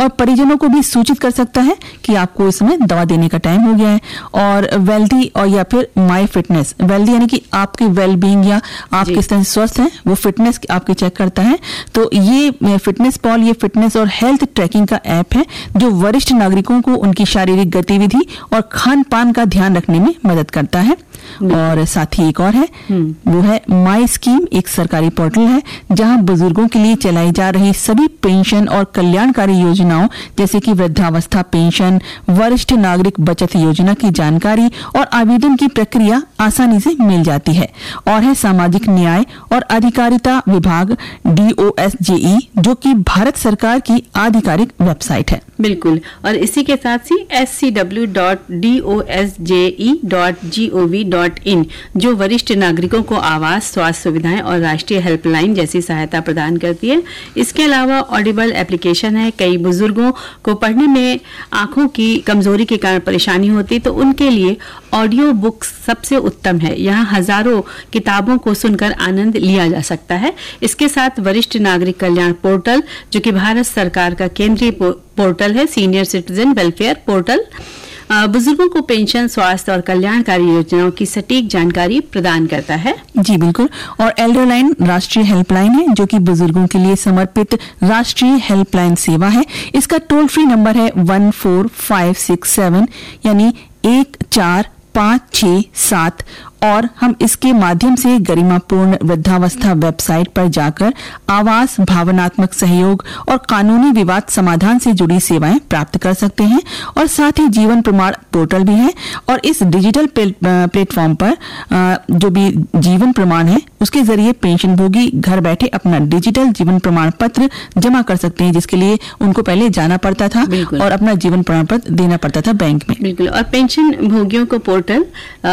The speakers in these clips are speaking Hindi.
और परिजनों को भी सूचित कर सकता है कि आपको इस समय दवा देने का टाइम हो गया है। और वेल्दी और या फिर माई फिटनेस, वेल्दी यानी कि आपकी वेल बीइंग या आप किस तरह से स्वस्थ हैं, वो फिटनेस आपकी चेक करता है। तो ये फिटनेस पॉल, ये फिटनेस और हेल्थ ट्रैकिंग का ऐप है जो वरिष्ठ नागरिकों को उनकी शारीरिक गतिविधि और खान पान का ध्यान रखने में मदद करता है। और साथ ही एक और है, वो है माई स्कीम, एक सरकारी पोर्टल है जहां बुजुर्गों के लिए चलाई जा रही सभी पेंशन और कल्याणकारी योजनाओं जैसे कि वृद्धावस्था पेंशन, वरिष्ठ नागरिक बचत योजना की जानकारी और आवेदन की प्रक्रिया आसानी से मिल जाती है। और है सामाजिक न्याय और अधिकारिता विभाग DOSJE, जो कि भारत सरकार की आधिकारिक वेबसाइट है। बिल्कुल, और इसी के साथ ही scw.dosje.gov.in जो वरिष्ठ नागरिकों को आवास, स्वास्थ्य सुविधाएं और राष्ट्रीय हेल्पलाइन जैसी सहायता प्रदान करती है। इसके अलावा ऑडिबल एप्लीकेशन है। कई बुजुर्गों को पढ़ने में आंखों की कमजोरी के कारण परेशानी होती, तो उनके लिए ऑडियो बुक्स सबसे उत्तम है। यहाँ हजारों किताबों को सुनकर आनंद लिया जा सकता है। इसके साथ वरिष्ठ नागरिक कल्याण पोर्टल, जो कि भारत सरकार का केंद्रीय पोर्टल है, सीनियर सिटीजन वेलफेयर पोर्टल, बुजुर्गों को पेंशन, स्वास्थ्य और कल्याणकारी योजनाओं की सटीक जानकारी प्रदान करता है। जी बिल्कुल। और एल्डर लाइन राष्ट्रीय हेल्पलाइन है जो कि बुजुर्गों के लिए समर्पित राष्ट्रीय हेल्पलाइन सेवा है। इसका टोल फ्री नंबर है 14567 यानी 14567। और हम इसके माध्यम से गरिमापूर्ण वृद्धावस्था वेबसाइट पर जाकर आवास, भावनात्मक सहयोग और कानूनी विवाद समाधान से जुड़ी सेवाएं प्राप्त कर सकते हैं। और साथ ही जीवन प्रमाण पोर्टल भी है और इस डिजिटल प्लेटफॉर्म पर जो भी जीवन प्रमाण है उसके जरिए पेंशनभोगी घर बैठे अपना डिजिटल जीवन प्रमाण पत्र जमा कर सकते हैं, जिसके लिए उनको पहले जाना पड़ता था और अपना जीवन प्रमाण पत्र देना पड़ता था बैंक में। बिल्कुल। और पेंशन भोगियों को पोर्टल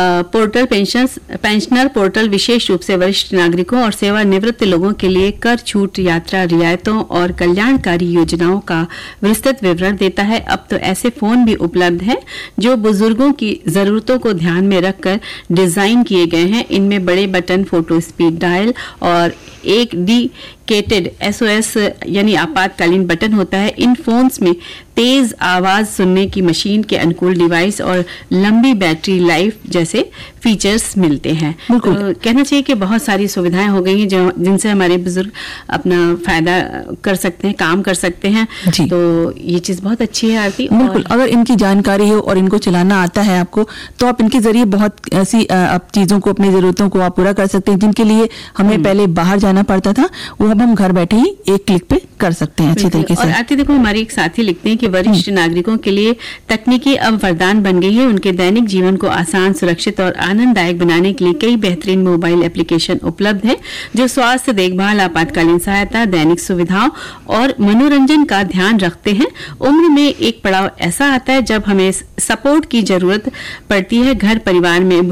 पेंशनर पोर्टल विशेष रूप से वरिष्ठ नागरिकों और सेवानिवृत्त लोगों के लिए कर छूट, यात्रा रियायतों और कल्याणकारी योजनाओं का विस्तृत विवरण देता है। अब तो ऐसे फोन भी उपलब्ध हैं जो बुजुर्गों की जरूरतों को ध्यान में रखकर डिजाइन किए गए हैं। इनमें बड़े बटन, फोटो स्पीड डायल और एक डेडिकेटेड SOS यानी आपातकालीन बटन होता है। इन फोन्स में तेज आवाज सुनने की मशीन के अनुकूल डिवाइस और लंबी बैटरी लाइफ जैसे फीचर्स मिलते हैं। तो कहना चाहिए कि बहुत सारी सुविधाएं हो गई हैं जिनसे हमारे बुजुर्ग अपना फायदा कर सकते हैं, काम कर सकते हैं। तो ये चीज बहुत अच्छी है आरती। बिल्कुल, अगर इनकी जानकारी हो और इनको चलाना आता है आपको, तो आप इनके जरिए बहुत ऐसी आप चीजों को, अपनी जरूरतों को आप पूरा कर सकते हैं जिनके लिए हमें पहले बाहर जाना पड़ता था, वो अब हम घर बैठे ही एक क्लिक पे कर सकते हैं अच्छी तरीके से। और आरती देखो, हमारे एक साथी लिखते हैं कि वरिष्ठ नागरिकों के लिए तकनीकी अब वरदान बन गई है। उनके दैनिक जीवन को आसान, सुरक्षित और आनंददायक बनाने के लिए कई बेहतरीन मोबाइल एप्लीकेशन उपलब्ध है जो स्वास्थ्य देखभाल, आपातकालीन सहायता, दैनिक सुविधाओं और मनोरंजन का ध्यान रखते हैं। उम्र में एक पड़ाव ऐसा आता है जब हमें सपोर्ट की जरूरत पड़ती है। घर परिवार में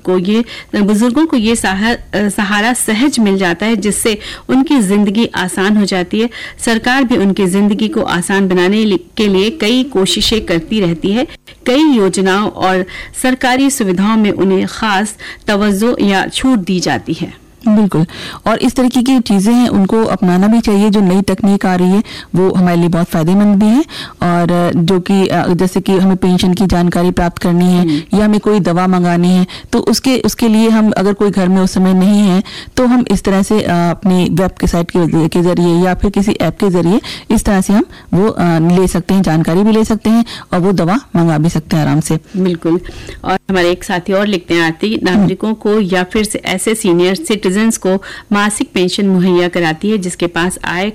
बुजुर्गों को ये सहारा सहज मिल जाता है, जिससे उनकी जिंदगी आसान हो जाती है। सरकार भी उनकी जिंदगी को आसान बनाने के लिए कई कोशिशें करती रहती है। कई योजनाओं और सरकारी सुविधाओं में उन्हें खास तवज्जो या छूट दी जाती है। बिल्कुल, और इस तरीके की चीजें हैं उनको अपनाना भी चाहिए। जो नई तकनीक आ रही है वो हमारे लिए बहुत फायदेमंद भी है। और जो कि जैसे कि हमें पेंशन की जानकारी प्राप्त करनी है या हमें कोई दवा मंगानी है, तो उसके लिए हम अगर कोई घर में उस समय नहीं है तो हम इस तरह से अपनी वेब के साइट के जरिए या फिर किसी ऐप के जरिए इस तरह से हम वो ले सकते हैं, जानकारी भी ले सकते हैं और वो दवा मंगा भी सकते हैं आराम से। बिल्कुल। और हमारे एक साथी और लिखते हैं आरती, नागरिकों को या फिर ऐसे सीनियर सिटीजन को मासिक पेंशन मुहैया कराती है जिसके पास आय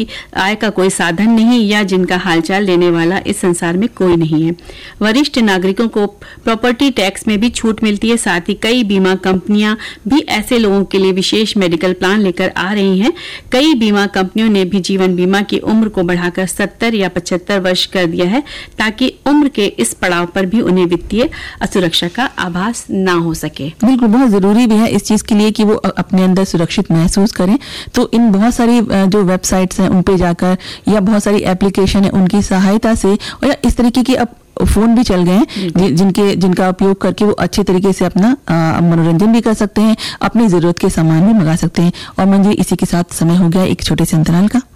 का कोई साधन नहीं या जिनका हालचाल लेने वाला इस संसार में कोई नहीं है। वरिष्ठ नागरिकों को प्रॉपर्टी टैक्स में भी छूट मिलती है। साथ ही कई बीमा कंपनियां भी ऐसे लोगों के लिए विशेष मेडिकल प्लान लेकर आ रही हैं। कई बीमा कंपनियों ने भी जीवन बीमा की उम्र को बढ़ाकर 70 या 75 वर्ष कर दिया है ताकि उम्र के इस पड़ाव पर भी उन्हें वित्तीय असुरक्षा का आभास ना हो सके। बिल्कुल, बहुत जरूरी भी है इस चीज के लिए कि वो अपने अंदर सुरक्षित महसूस करें। तो इन बहुत सारी जो वेबसाइट्स हैं उन पे जाकर या बहुत सारी एप्लीकेशन है उनकी सहायता से, और इस तरीके के अब फोन भी चल गए हैं जिनका उपयोग करके वो अच्छे तरीके से अपना मनोरंजन भी कर सकते हैं, अपनी जरूरत के सामान भी मंगा सकते हैं। और मंजी, इसी के साथ समय हो गया एक छोटे से अंतराल का।